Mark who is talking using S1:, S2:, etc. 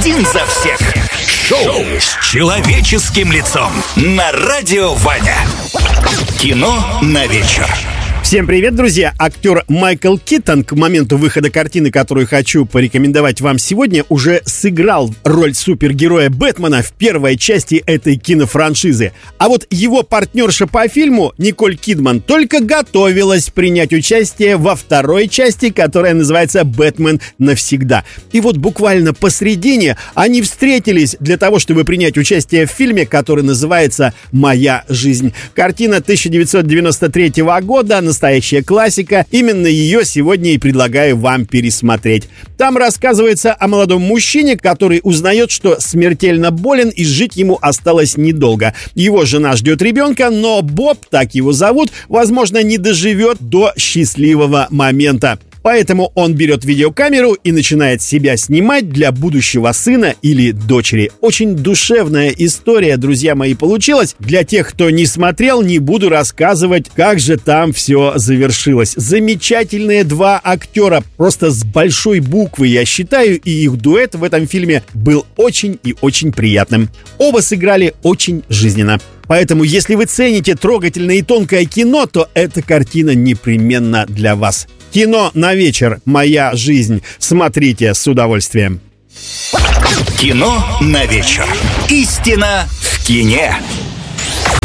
S1: Один за всех. Шоу с человеческим лицом на Радио Ваня. Кино на вечер.
S2: Всем привет, друзья! Актер Майкл Китон к моменту выхода картины, которую хочу порекомендовать вам сегодня, уже сыграл роль супергероя Бэтмена в первой части этой кинофраншизы. А вот его партнерша по фильму Николь Кидман только готовилась принять участие во второй части, которая называется «Бэтмен навсегда». И вот буквально посредине они встретились для того, чтобы принять участие в фильме, который называется «Моя жизнь». Картина 1993 года, настоящая классика. Именно ее сегодня и предлагаю вам пересмотреть. Там рассказывается о молодом мужчине, который узнает, что смертельно болен и жить ему осталось недолго. Его жена ждет ребенка, но Боб, так его зовут, возможно, не доживет до счастливого момента. Поэтому он берет видеокамеру и начинает себя снимать для будущего сына или дочери. Очень душевная история, друзья мои, получилась. Для тех, кто не смотрел, не буду рассказывать, как же там все завершилось. Замечательные два актера, просто с большой буквы, я считаю, и их дуэт в этом фильме был очень и очень приятным. Оба сыграли очень жизненно. Поэтому, если вы цените трогательное и тонкое кино, то эта картина непременно для вас. Кино на вечер. Моя жизнь. Смотрите с удовольствием.
S1: Кино на вечер. Истина в кине.